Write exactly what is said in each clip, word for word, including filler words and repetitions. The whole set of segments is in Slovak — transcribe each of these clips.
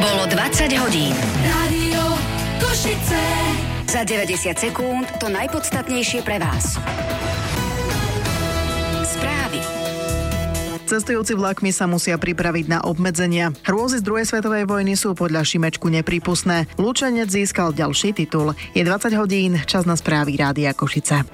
Bolo dvadsať hodín. Rádio Košice. Za deväťdesiat sekúnd to najpodstatnejšie pre vás. Správy. Cestujúci vlakmi sa musia pripraviť na obmedzenia. Hrôzy z druhej svetovej vojny sú podľa Šimečku neprípustné. Lučenec získal ďalší titul. Je dvadsať hodín, čas na správy Rádia Košice.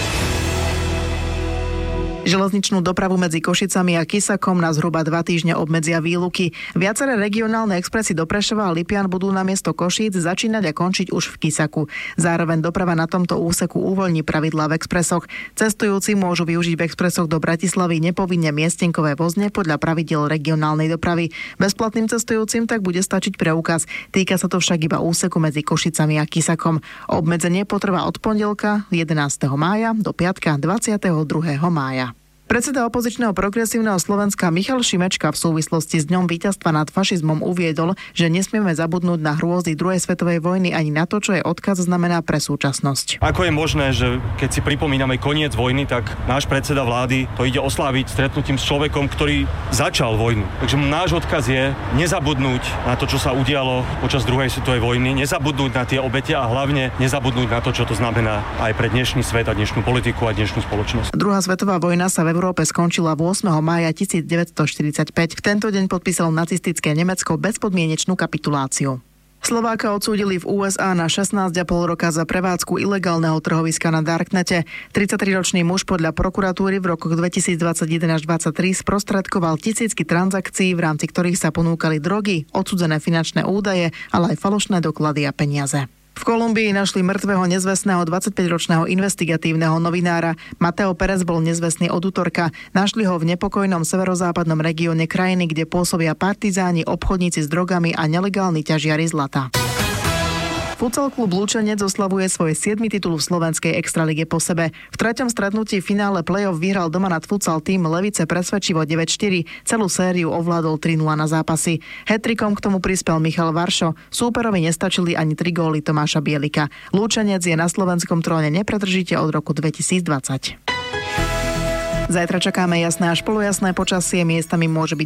Železničnú dopravu medzi Košicami a Kisakom na zhruba dva týždne obmedzia výluky. Viaceré regionálne expresy do Prešova a Lipian budú namiesto Košíc začínať a končiť už v Kisaku. Zároveň doprava na tomto úseku uvoľní pravidlá v expresoch. Cestujúci môžu využiť v expresoch do Bratislavy nepovinne miestenkové vozne podľa pravidiel regionálnej dopravy. Bezplatným cestujúcim tak bude stačiť preukaz. Týka sa to však iba úseku medzi Košicami a Kisakom. Obmedzenie potrvá od pondelka jedenásteho mája do piatka dvadsiateho druhého mája. Predseda opozičného progresívneho Slovenska Michal Šimečka v súvislosti s dňom víťazstva nad fašizmom uviedol, že nesmieme zabudnúť na hrôzy druhej svetovej vojny ani na to, čo je odkaz znamená pre súčasnosť. Ako je možné, že keď si pripomíname koniec vojny, tak náš predseda vlády to ide osláviť stretnutím s človekom, ktorý začal vojnu. Takže náš odkaz je nezabudnúť na to, čo sa udialo počas druhej svetovej vojny, nezabudnúť na tie obete a hlavne nezabudnúť na to, čo to znamená aj pre dnešný svet a dnešnú politiku a dnešnú spoločnosť. Druhá svetová vojna sa v Európe skončila ôsmeho mája devätnásťstoštyridsaťpäť. V tento deň podpísalo nacistické Nemecko bezpodmienečnú kapituláciu. Slováka odsúdili v ú es á na šestnásť a pol roka za prevádzku ilegálneho trhoviska na Darknete. tridsaťtriročný muž podľa prokuratúry v rokoch dvetisícdvadsaťjeden až dvadsaťtri sprostredkoval tisícky transakcií, v rámci ktorých sa ponúkali drogy, odsúdené finančné údaje, ale aj falošné doklady a peniaze. V Kolumbii našli mŕtvého nezvestného dvadsaťpäťročného investigatívneho novinára. Mateo Pérez bol nezvestný od útorka. Našli ho v nepokojnom severozápadnom regióne krajiny, kde pôsobia partizáni, obchodníci s drogami a nelegálni ťažiari zlata. Futsal klub Lučenec oslavuje svoj siedmy titul v slovenskej extralige po sebe. V treťom stretnutí v finále play-off vyhral doma nad futsal tým Levice presvedčivo deväť štyri. Celú sériu ovládol tri nula na zápasy. Hat-trickom k tomu prispel Michal Varšo. Súperovi nestačili ani tri góly Tomáša Bielika. Lučenec je na slovenskom tróne nepretržite od roku dvetisícdvadsať. Zajtra čakáme jasné až polojasné počasie, miestami môže byť